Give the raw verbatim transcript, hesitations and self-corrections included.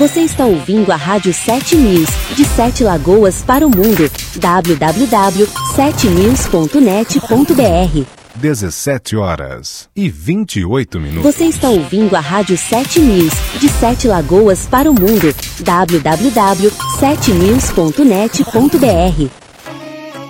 Você está ouvindo a Rádio sete News, de Sete Lagoas para o mundo. w w w ponto sete news ponto net ponto b r. dezessete horas e vinte e oito minutos. Você está ouvindo a Rádio sete News, de Sete Lagoas para o mundo. w w w ponto sete news ponto net ponto b r.